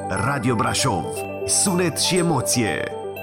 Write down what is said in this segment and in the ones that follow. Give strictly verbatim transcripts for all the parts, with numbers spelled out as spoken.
Radio Brașov. Sunet și emoție.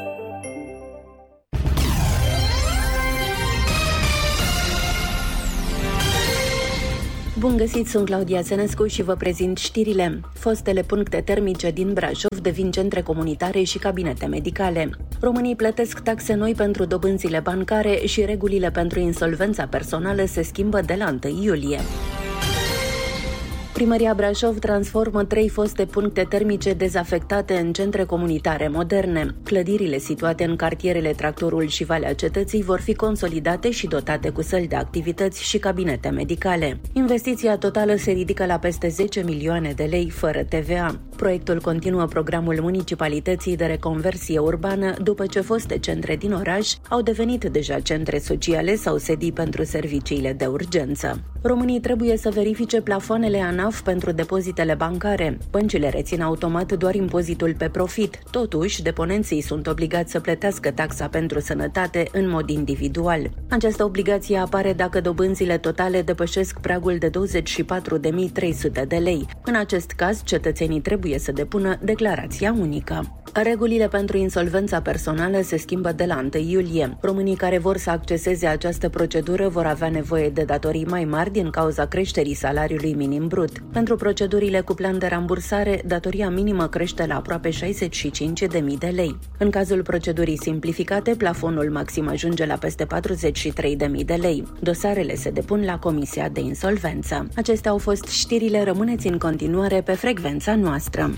Bun găsit, sunt Claudia Țenescu și vă prezint știrile. Fostele puncte termice din Brașov devin centre comunitare și cabinete medicale. Românii plătesc taxe noi pentru dobânzile bancare și regulile pentru insolvența personală se schimbă de la întâi iulie. Primăria Brașov transformă trei foste puncte termice dezafectate în centre comunitare moderne. Clădirile situate în cartierele Tractorul și Valea Cetății vor fi consolidate și dotate cu săli de activități și cabinete medicale. Investiția totală se ridică la peste zece milioane de lei fără T V A. Proiectul continuă programul municipalității de reconversie urbană după ce foste centre din oraș au devenit deja centre sociale sau sedii pentru serviciile de urgență. Românii trebuie să verifice plafoanele ANAF pentru depozitele bancare. Băncile rețin automat doar impozitul pe profit. Totuși, deponenții sunt obligați să plătească taxa pentru sănătate în mod individual. Această obligație apare dacă dobânzile totale depășesc pragul de douăzeci și patru de mii trei sute de lei. În acest caz, cetățenii trebuie să depună declarația unică. Regulile pentru insolvența personală se schimbă de la întâi iulie. Românii care vor să acceseze această procedură vor avea nevoie de datorii mai mari din cauza creșterii salariului minim brut. Pentru procedurile cu plan de rambursare, datoria minimă crește la aproape șaizeci și cinci de mii de lei. În cazul procedurii simplificate, plafonul maxim ajunge la peste patruzeci și trei de mii de lei. Dosarele se depun la Comisia de Insolvență. Acestea au fost știrile, rămâneți în continuare pe frecvența noastră.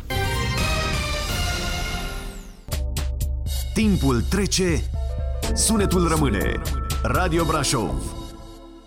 Timpul trece, sunetul rămâne. Radio Brașov.